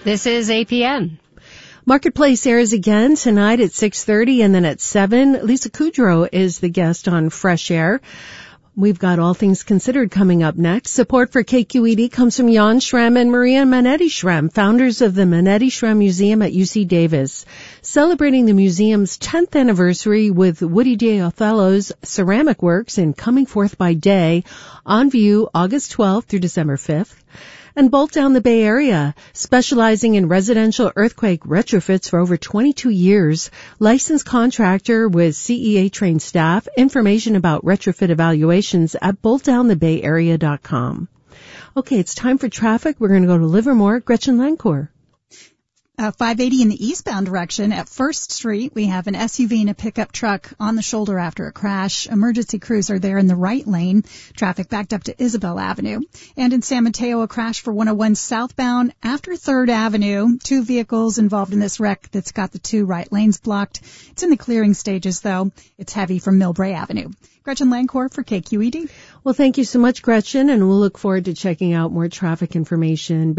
This is APN. Marketplace airs again tonight at 6:30 and then at 7. Lisa Kudrow is the guest on Fresh Air. We've got All Things Considered coming up next. Support for KQED comes from Jan Schramm and Maria Manetti Schramm, founders of the Manetti Schramm Museum at UC Davis, celebrating the museum's 10th anniversary with Woody J. Othello's ceramic works in Coming Forth by Day, on view August 12th through December 5th. And Bolt Down the Bay Area, specializing in residential earthquake retrofits for over 22 years, licensed contractor with CEA-trained staff. Information about retrofit evaluations at boltdownthebayarea.com. Okay, it's time for traffic. We're going to go to Livermore. Gretchen Lancourt. 580 in the eastbound direction at 1st Street. We have an SUV and a pickup truck on the shoulder after a crash. Emergency crews are there in the right lane. Traffic backed up to Isabel Avenue. And in San Mateo, a crash for 101 southbound after 3rd Avenue. 2 vehicles involved in this wreck that's got the 2 right lanes blocked. It's in the clearing stages, though. It's heavy from Millbrae Avenue. Gretchen Lancourt for KQED. Well, thank you so much, Gretchen, and we'll look forward to checking out more traffic information